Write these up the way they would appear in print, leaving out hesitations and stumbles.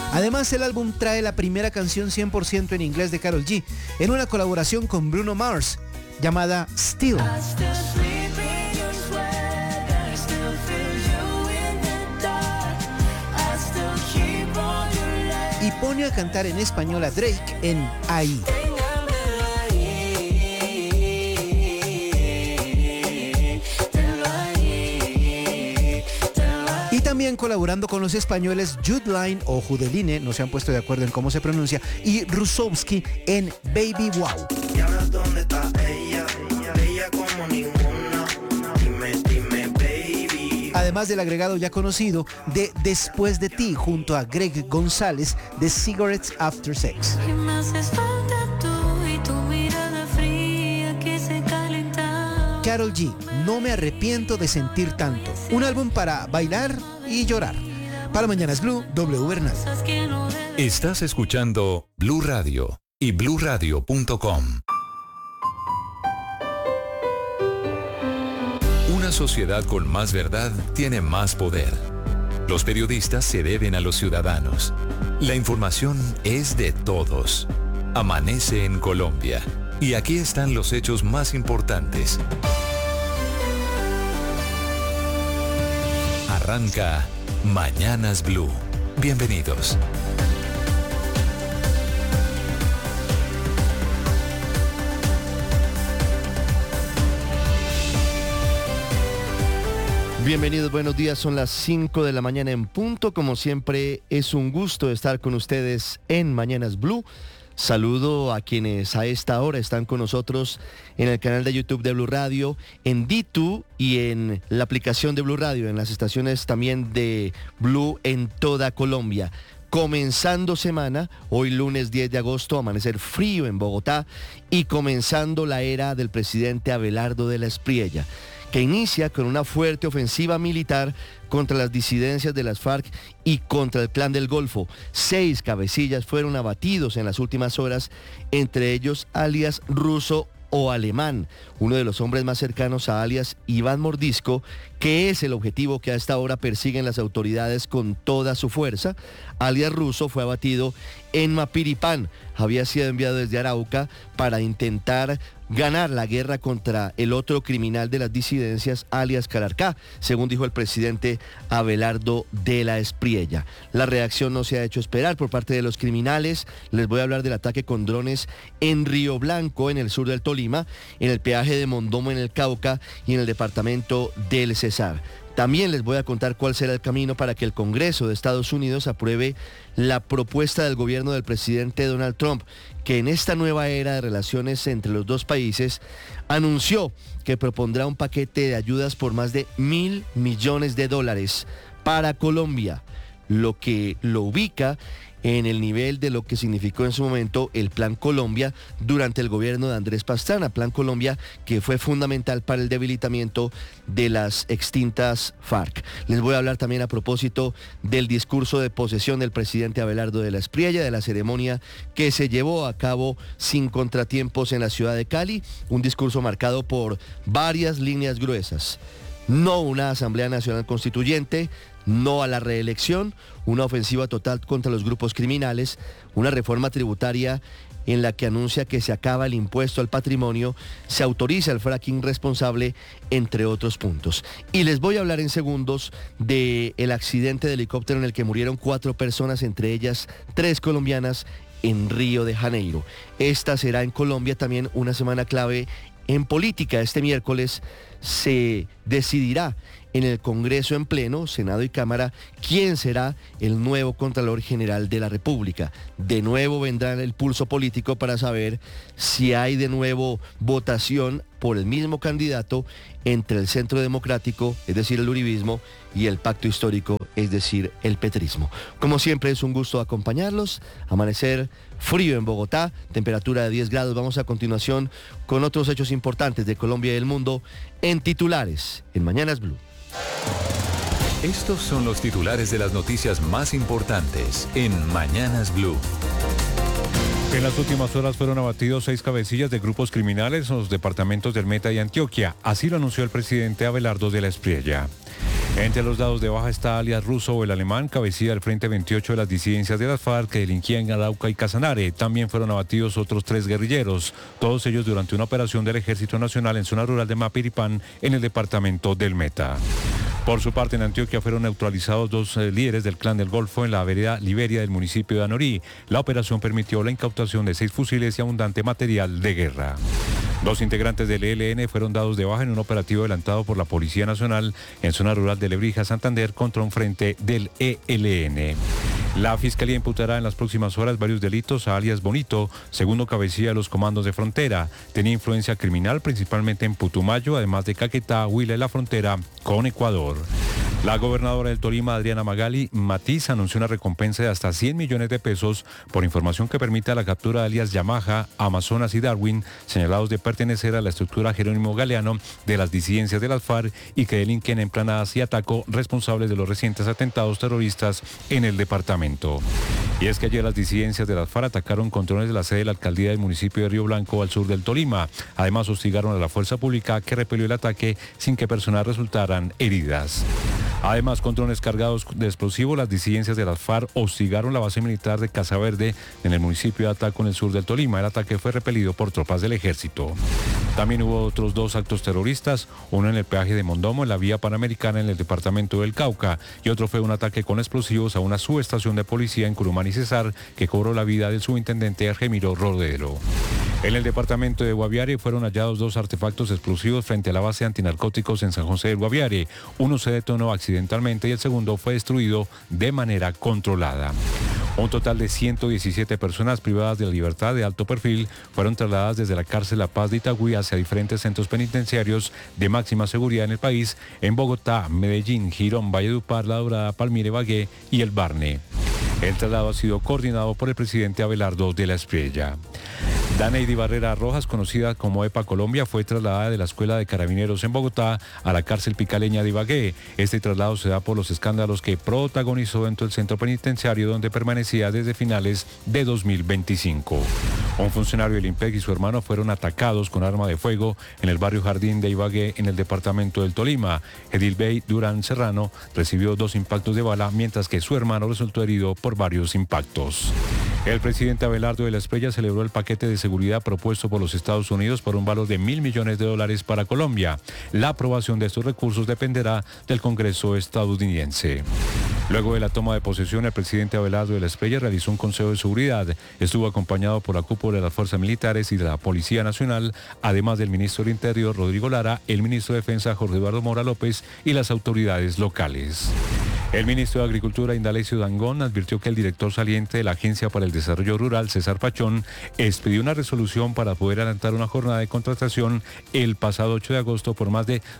Además, el álbum trae la primera canción 100% en inglés de Karol G, en una colaboración con Bruno Mars, llamada Still. Y pone a cantar en español a Drake en Ahí. Y también colaborando con los españoles Judeline o Judeline, no se han puesto de acuerdo en cómo se pronuncia, y Rusowski en Baby Wow. ¿Y ahora dónde está ella? Ella como ninguna. Dime, baby. Además del agregado ya conocido de Después de ti, junto a Greg González de Cigarettes After Sex. Karol G, No me arrepiento de sentir tanto. Un álbum para bailar y llorar. Para Mañanas Blue, W Bernal. Estás escuchando Blue Radio y bluradio.com. Una sociedad con más verdad tiene más poder. Los periodistas se deben a los ciudadanos. La información es de todos. Amanece en Colombia. Y aquí están los hechos más importantes. Arranca Mañanas Blue. Bienvenidos. Bienvenidos, buenos días, son las 5 de la mañana en punto. Como siempre, es un gusto estar con ustedes en Mañanas Blue. Saludo a quienes a esta hora están con nosotros en el canal de YouTube de Blue Radio, en D2 y en la aplicación de Blue Radio, en las estaciones también de Blue en toda Colombia. Comenzando semana, hoy lunes 10 de agosto, amanecer frío en Bogotá y comenzando la era del presidente Abelardo de la Espriella, que inicia con una fuerte ofensiva militar contra las disidencias de las FARC y contra el Clan del Golfo. 6 cabecillas fueron abatidos en las últimas horas, entre ellos alias Ruso o Alemán, uno de los hombres más cercanos a alias Iván Mordisco, que es el objetivo que a esta hora persiguen las autoridades con toda su fuerza. Alias Ruso fue abatido en Mapiripán, había sido enviado desde Arauca para intentar ganar la guerra contra el otro criminal de las disidencias, alias Calarcá, según dijo el presidente Abelardo de la Espriella. La reacción no se ha hecho esperar por parte de los criminales. Les voy a hablar del ataque con drones en Río Blanco, en el sur del Tolima, en el peaje de Mondomo en el Cauca y en el departamento del Cesar. También les voy a contar cuál será el camino para que el Congreso de Estados Unidos apruebe la propuesta del gobierno del presidente Donald Trump, que en esta nueva era de relaciones entre los dos países anunció que propondrá un paquete de ayudas por más de $1.000 millones para Colombia, lo que lo ubica en el nivel de lo que significó en su momento el Plan Colombia durante el gobierno de Andrés Pastrana, Plan Colombia que fue fundamental para el debilitamiento de las extintas FARC. Les voy a hablar también a propósito del discurso de posesión del presidente Abelardo de la Espriella, de la ceremonia que se llevó a cabo sin contratiempos en la ciudad de Cali, un discurso marcado por varias líneas gruesas. No una Asamblea Nacional Constituyente, no a la reelección, una ofensiva total contra los grupos criminales, una reforma tributaria en la que anuncia que se acaba el impuesto al patrimonio, se autoriza el fracking responsable, entre otros puntos. Y les voy a hablar en segundos del accidente de helicóptero en el que murieron 4 personas, entre ellas 3 colombianas, en Río de Janeiro. Esta será en Colombia también una semana clave en política. Este miércoles se decidirá en el Congreso en pleno, Senado y Cámara, quién será el nuevo Contralor General de la República. De nuevo vendrá el pulso político para saber si hay de nuevo votación por el mismo candidato entre el Centro Democrático, es decir, el uribismo, y el Pacto Histórico, es decir, el petrismo. Como siempre, es un gusto acompañarlos. Amanecer frío en Bogotá, temperatura de 10 grados. Vamos a continuación con otros hechos importantes de Colombia y el mundo en titulares, en Mañanas Blue. Estos son los titulares de las noticias más importantes en Mañanas Blue. En las últimas horas fueron abatidos 6 cabecillas de grupos criminales en los departamentos del Meta y Antioquia. Así lo anunció el presidente Abelardo de la Espriella. Entre los dados de baja está alias Russo, el alemán, cabecilla del Frente 28 de las disidencias de las FARC que delinquían en Arauca y Casanare. También fueron abatidos otros 3 guerrilleros, todos ellos durante una operación del Ejército Nacional en zona rural de Mapiripán, en el departamento del Meta. Por su parte, en Antioquia fueron neutralizados 2 líderes del Clan del Golfo en la vereda Liberia del municipio de Anorí. La operación permitió la incautación de 6 fusiles y abundante material de guerra. 2 integrantes del ELN fueron dados de baja en un operativo adelantado por la Policía Nacional en zona rural de Lebrija, Santander, contra un frente del ELN. La Fiscalía imputará en las próximas horas varios delitos a alias Bonito, segundo cabecilla de los comandos de frontera. Tenía influencia criminal principalmente en Putumayo, además de Caquetá, Huila y la frontera con Ecuador. La gobernadora del Tolima, Adriana Magali Matiz, anunció una recompensa de hasta 100 millones de pesos por información que permita la captura de alias Yamaha, Amazonas y Darwin, señalados de pertenecer a la estructura Jerónimo Galeano de las disidencias de las FARC y que delinquen en Planadas y Ataco, responsables de los recientes atentados terroristas en el departamento. Y es que ayer las disidencias de las FARC atacaron controles de la sede de la alcaldía del municipio de Río Blanco, al sur del Tolima. Además, hostigaron a la fuerza pública, que repelió el ataque sin que personas resultaran heridas. Además, con drones cargados de explosivos, las disidencias de las FARC hostigaron la base militar de Casa Verde en el municipio de Ataco, en el sur del Tolima. El ataque fue repelido por tropas del ejército. También hubo otros 2 actos terroristas, uno en el peaje de Mondomo, en la vía panamericana en el departamento del Cauca, y otro fue un ataque con explosivos a una subestación de policía en Curumán y Cesar, que cobró la vida del subintendente Argemiro Rodero. En el departamento de Guaviare fueron hallados 2 artefactos explosivos frente a la base antinarcóticos en San José del Guaviare. Uno se detonó accidentalmente y el segundo fue destruido de manera controlada. Un total de 117 personas privadas de la libertad de alto perfil fueron trasladadas desde la cárcel La Paz de Itagüí hacia diferentes centros penitenciarios de máxima seguridad en el país, en Bogotá, Medellín, Girón, Valledupar, La Dorada, Palmira, Ibagué y El Barne. El traslado ha sido coordinado por el presidente Abelardo de la Espriella. Daneidi Barrera Rojas, conocida como EPA Colombia, fue trasladada de la Escuela de Carabineros en Bogotá a la cárcel picaleña de Ibagué. Este traslado se da por los escándalos que protagonizó dentro del centro penitenciario, donde permanecía desde finales de 2025. Un funcionario del IMPEC y su hermano fueron atacados con arma de fuego en el barrio Jardín de Ibagué, en el departamento del Tolima. Edilbey Durán Serrano recibió 2 impactos de bala, mientras que su hermano resultó herido por varios impactos. El presidente Abelardo de la Espriella celebró el paquete de seguridad propuesto por los Estados Unidos por un valor de $1.000 millones para Colombia. La aprobación de estos recursos dependerá del Congreso estadounidense. Luego de la toma de posesión, el presidente Abelardo de la Espriella realizó un consejo de seguridad. Estuvo acompañado por la cúpula de las fuerzas militares y de la Policía Nacional, además del ministro del Interior, Rodrigo Lara, el ministro de Defensa, Jorge Eduardo Mora López, y las autoridades locales. El ministro de Agricultura, Indalecio Dangond, advirtió que el director saliente de la Agencia para el Desarrollo Rural, César Pachón, expidió una resolución para poder adelantar una jornada de contratación el pasado 8 de agosto por más de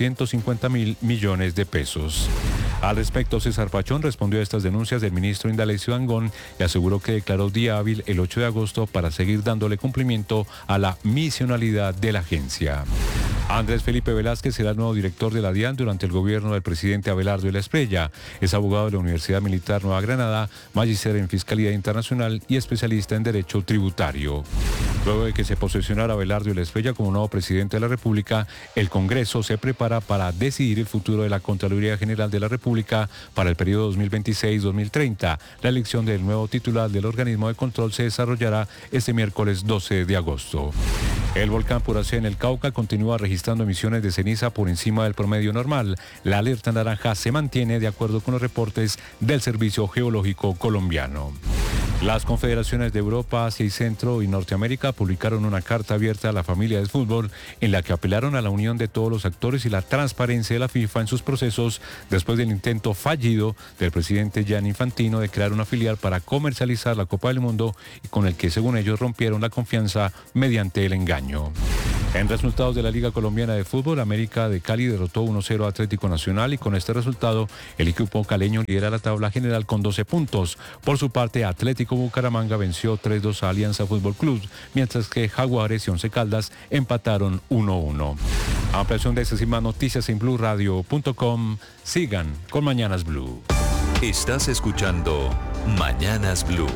250.000 millones de pesos. Al respecto, César Pachón respondió a estas denuncias del ministro Indalecio Dangond y aseguró que declaró día hábil el 8 de agosto para seguir dándole cumplimiento a la misionalidad de la agencia. Andrés Felipe Velázquez será el nuevo director de la DIAN durante el gobierno del presidente Abelardo de la Espriella. Es abogado de la Universidad Militar Nueva Granada, magíster en Fiscalía Internacional y especialista en Derecho Tributario. Luego de que se posesionara Abelardo de la Espriella como nuevo presidente de la República, el Congreso se prepara para decidir el futuro de la Contraloría General de la República para el periodo 2026-2030. La elección del nuevo titular del organismo de control se desarrollará este miércoles 12 de agosto. El volcán Puracé en el Cauca continúa registrando emisiones de ceniza por encima del promedio normal. La alerta naranja se mantiene de acuerdo con los reportes del Servicio Geológico Colombiano. Las confederaciones de Europa, Asia y Centro y Norteamérica publicaron una carta abierta a la familia del fútbol en la que apelaron a la unión de todos los actores y la transparencia de la FIFA en sus procesos después del intento fallido del presidente Gianni Infantino de crear una filial para comercializar la Copa del Mundo y con el que, según ellos, rompieron la confianza mediante el engaño. En resultados de la Liga Colombiana de Fútbol, América de Cali derrotó 1-0 a Atlético Nacional y con este resultado el equipo caleño lidera la tabla general con 12 puntos. Por su parte, Atlético Bucaramanga venció 3-2 a Alianza Fútbol Club, mientras que Jaguares y Once Caldas empataron 1-1. Ampliación de estas y más noticias en BluRadio.com. Sigan con Mañanas Blue. Estás escuchando Mañanas Blue.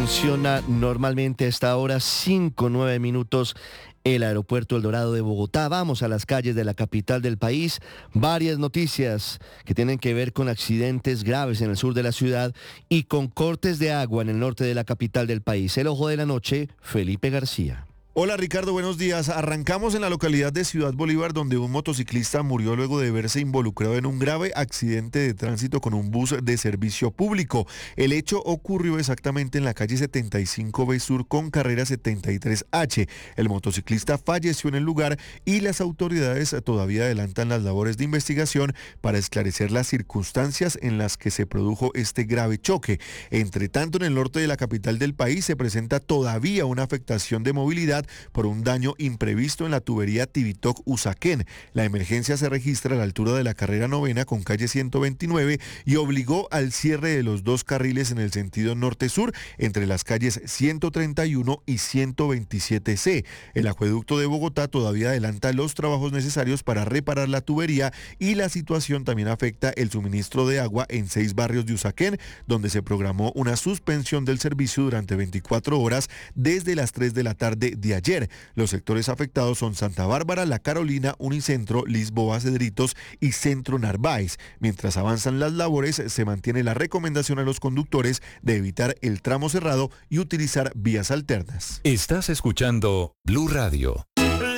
funciona normalmente a esta hora, 5:09 minutos, el aeropuerto El Dorado de Bogotá. Vamos a las calles de la capital del país. Varias noticias que tienen que ver con accidentes graves en el sur de la ciudad y con cortes de agua en el norte de la capital del país. El ojo de la noche, Felipe García. Hola Ricardo, buenos días. Arrancamos en la localidad de Ciudad Bolívar, donde un motociclista murió luego de verse involucrado en un grave accidente de tránsito con un bus de servicio público. El hecho ocurrió exactamente en la calle 75B Sur con carrera 73H. El motociclista falleció en el lugar y las autoridades todavía adelantan las labores de investigación para esclarecer las circunstancias en las que se produjo este grave choque. Entre tanto, en el norte de la capital del país se presenta todavía una afectación de movilidad por un daño imprevisto en la tubería Tibitoc-Usaquén. La emergencia se registra a la altura de la carrera 9 con calle 129 y obligó al cierre de los dos carriles en el sentido norte-sur entre las calles 131 y 127C. El acueducto de Bogotá todavía adelanta los trabajos necesarios para reparar la tubería y la situación también afecta el suministro de agua en 6 barrios de Usaquén, donde se programó una suspensión del servicio durante 24 horas desde las 3 de la tarde de ayer. Los sectores afectados son Santa Bárbara, La Carolina, Unicentro, Lisboa, Cedritos y Centro Narváez. Mientras avanzan las labores, se mantiene la recomendación a los conductores de evitar el tramo cerrado y utilizar vías alternas. Estás escuchando Blue Radio.